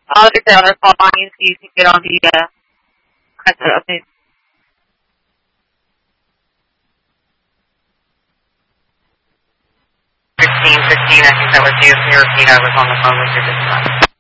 I'll just say on the call line so you can get on the update. I think that was you. Can you repeat? I was on the phone with you this time.